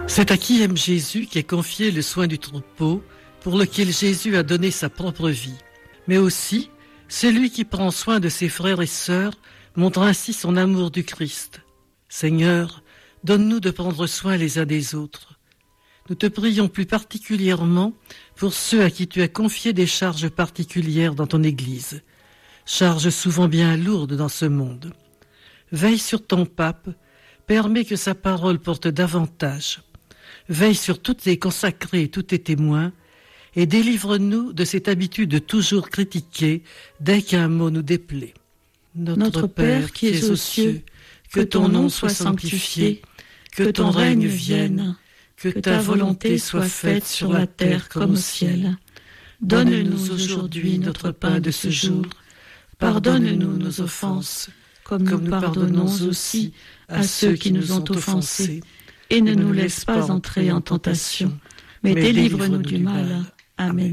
C'est à qui aime Jésus qu'est confié le soin du troupeau, pour lequel Jésus a donné sa propre vie. Mais aussi, celui qui prend soin de ses frères et sœurs montre ainsi son amour du Christ. Seigneur, donne-nous de prendre soin les uns des autres. Nous te prions plus particulièrement pour ceux à qui tu as confié des charges particulières dans ton Église, charges souvent bien lourdes dans ce monde. Veille sur ton pape, permets que sa parole porte davantage. Veille sur toutes les consacrés et tous tes témoins, et délivre-nous de cette habitude de toujours critiquer dès qu'un mot nous déplaît. Notre Père qui es aux cieux, que ton nom soit sanctifié, que ton règne vienne, que ta volonté soit faite sur la terre comme au ciel. Donne-nous aujourd'hui notre pain de ce jour. Pardonne-nous nos offenses, comme nous pardonnons aussi à ceux qui nous ont offensés. Et ne nous laisse pas entrer en tentation, mais délivre-nous du mal. Amen.